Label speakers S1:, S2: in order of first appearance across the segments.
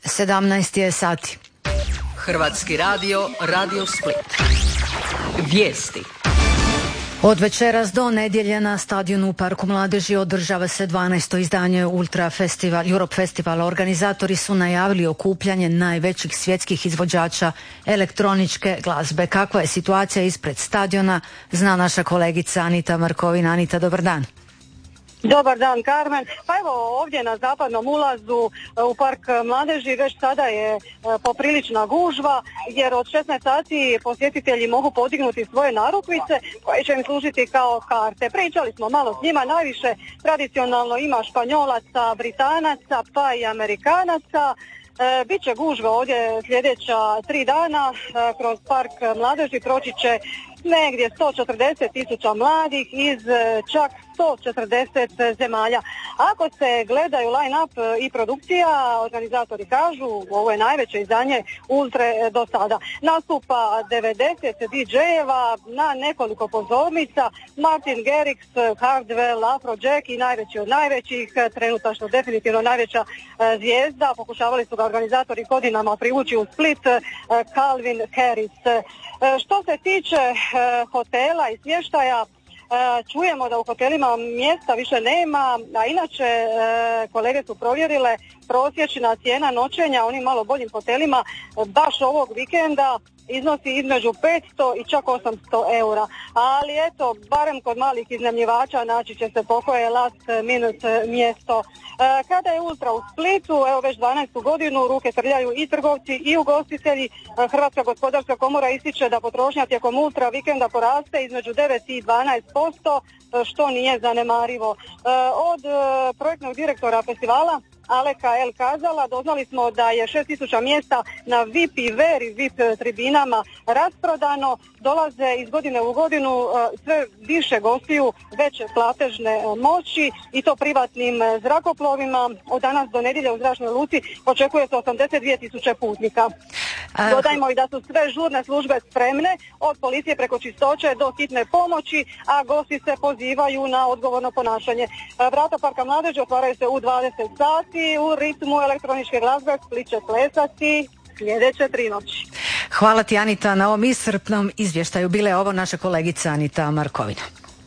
S1: 17 je sati.
S2: Hrvatski radio, Radio Split. Vijesti.
S1: Od večeras do nedjelje na stadionu u Parku mladeži održava se 12. izdanje Ultra Festival, Europe Festivala. Organizatori su najavili okupljanje najvećih svjetskih izvođača elektroničke glazbe. Kakva je situacija ispred stadiona, zna naša kolegica Anita Markovina. Anita, dobar dan.
S3: Dobar dan, Karmen. Pa evo, ovdje na zapadnom ulazu u Park mladeži već sada je poprilična gužva, jer od 16 sati posjetitelji mogu podignuti svoje narukvice koje će im služiti kao karte. Pričali smo malo s njima, najviše tradicionalno ima Španjolaca, Britanaca pa i Amerikanaca. Biće gužva ovdje sljedeća 3 dana. Kroz Park mladeži proći će negdje 140.000 mladih iz čak 140 zemalja. Ako se gledaju line-up i produkcija, organizatori kažu ovo je najveće izdanje Ultre do sada. Nastupa 90 DJ-eva na nekoliko pozornica, Martin Garrix, Hardwell, Afrojack i najveći od najvećih, trenutačno definitivno najveća zvijezda. Pokušavali su ga organizatori godinama privući u Split, Calvin Harris. Što se tiče hotela i smještaja, čujemo da u hotelima mjesta više nema, a inače kolege su provjerile prosječna cijena noćenja onim malo boljim hotelima baš ovog vikenda iznosi između 500 i čak 800 eura. Ali eto, barem kod malih iznajmljivača naći će se po koje last minute mjesto. Kada je Ultra u Splitu, evo već 12. godinu, ruke trljaju i trgovci i ugostitelji. Hrvatska gospodarska komora ističe da potrošnja tijekom Ultra vikenda poraste između 9 i 12%, što nije zanemarivo. Od projektnog direktora festivala Aleka El Kazala doznali smo da je 6.000 mjesta na VIP i Very VIP tribinama rasprodano. Dolaze iz godine u godinu sve više gostiju veće platežne moći i to privatnim zrakoplovima. Od danas do nedjelje u zračnoj luci očekuje se 82.000 putnika. Dodajmo i da su sve žurne službe spremne, od policije preko čistoće do hitne pomoći, a gosti se pozivaju na odgovorno ponašanje. Vrata Parka mladeži otvaraju se u 20 sati, u ritmu elektroničke glazbe Split će plesati sljedeće 3 noći.
S1: Hvala ti, Anita, na ovom iscrpnom izvještaju. Bila je ovo naša kolegica Anita Markovina.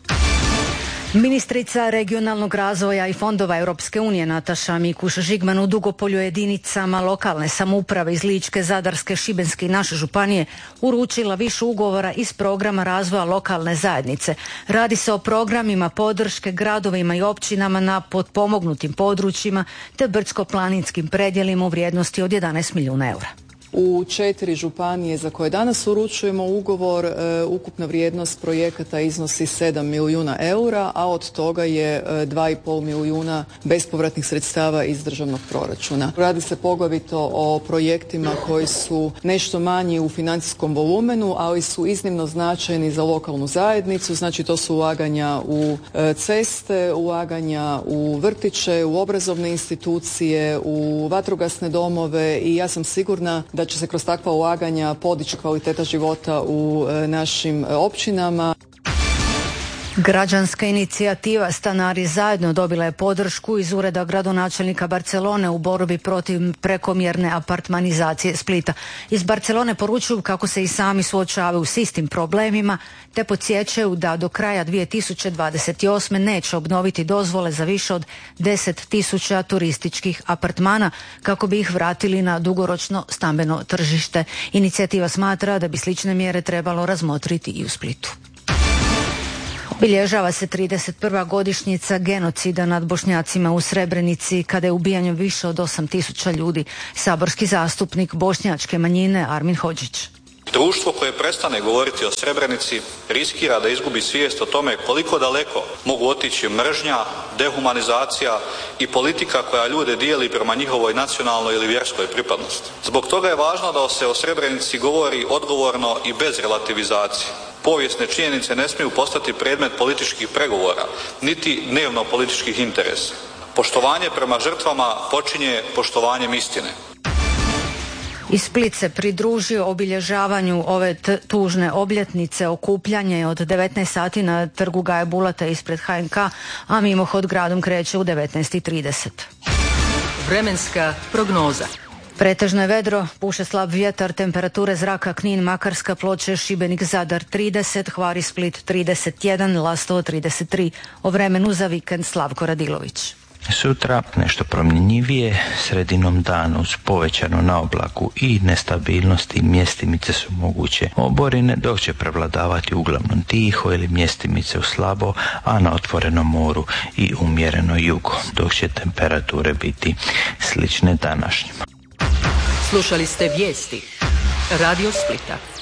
S1: Ministrica regionalnog razvoja i fondova Europske unije Nataša Mikuš Žigman u Dugopolju jedinicama lokalne samouprave iz Ličke, Zadarske, Šibenske i naše županije uručila više ugovora iz programa razvoja lokalne zajednice. Radi se o programima podrške gradovima i općinama na potpomognutim područjima te brdsko-planinskim predjelima u vrijednosti od 11 milijuna eura.
S4: U 4 županije za koje danas uručujemo ugovor, ukupna vrijednost projekata iznosi 7 milijuna eura, a od toga je 2,5 milijuna bespovratnih sredstava iz državnog proračuna. Radi se poglavito o projektima koji su nešto manji u financijskom volumenu, ali su iznimno značajni za lokalnu zajednicu. Znači to su ulaganja u ceste, ulaganja u vrtiće, u obrazovne institucije, u vatrogasne domove i ja sam sigurna da će se kroz takva ulaganja podići kvaliteta života u našim općinama.
S1: Građanska inicijativa Stanari zajedno dobila je podršku iz ureda gradonačelnika Barcelone u borbi protiv prekomjerne apartmanizacije Splita. Iz Barcelone poručuju kako se i sami suočavaju s istim problemima te podsjećaju da do kraja 2028. neće obnoviti dozvole za više od 10.000 turističkih apartmana kako bi ih vratili na dugoročno stambeno tržište. Inicijativa smatra da bi slične mjere trebalo razmotriti i u Splitu. Obilježava se 31. godišnjica genocida nad Bošnjacima u Srebrenici kada je ubijanje više od 8.000 ljudi. Saborski zastupnik bošnjačke manjine Armin Hodžić.
S5: Društvo koje prestane govoriti o Srebrenici riskira da izgubi svijest o tome koliko daleko mogu otići mržnja, dehumanizacija i politika koja ljude dijeli prema njihovoj nacionalnoj ili vjerskoj pripadnosti. Zbog toga je važno da se o Srebrenici govori odgovorno i bez relativizacije. Povijesne činjenice ne smiju postati predmet političkih pregovora, niti dnevno političkih interesa. Poštovanje prema žrtvama počinje poštovanjem istine.
S1: I Split se pridružio obilježavanju ove tužne obljetnice. Okupljanje je od 19 sati na trgu Gaje Bulata ispred HNK, a mimohod gradom kreće u 19:30.
S2: Vremenska prognoza.
S1: Pretežno je vedro, puše slab vjetar, temperature zraka Knin, Makarska, Ploče, Šibenik, Zadar 30, Hvar i Split 31, Lastovo 33. O vremenu za vikend Slavko Radilović.
S6: Sutra nešto promjenjivije, sredinom dana uz povećanu naoblaku i nestabilnosti mjestimice su moguće oborine, dok će prevladavati uglavnom tiho ili mjestimice u slabo, a na otvorenom moru i umjereno jugo, dok će temperature biti slične današnjima.
S2: Slušali ste vijesti Radio Splita.